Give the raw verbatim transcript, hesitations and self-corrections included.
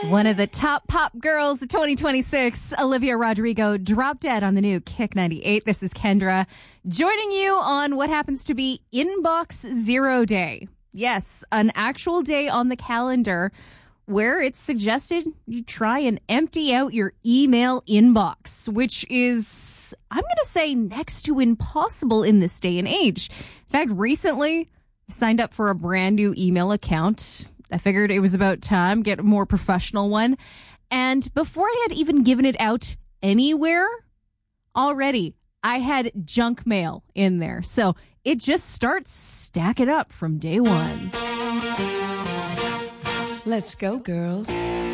One of the top pop girls of twenty twenty-six, Olivia Rodrigo, dropped dead on the new Kick ninety-eight. This is Kendra joining you on what happens to be Inbox Zero Day. Yes, an actual day on the calendar where it's suggested you try and empty out your email inbox, which is, I'm going to say, next to impossible in this day and age. In fact, recently I signed up for a brand new email account. I figured it was about time, get a more professional one. And before I had even given it out anywhere, already I had junk mail in there. So it just starts stacking up from day one. Let's go, girls.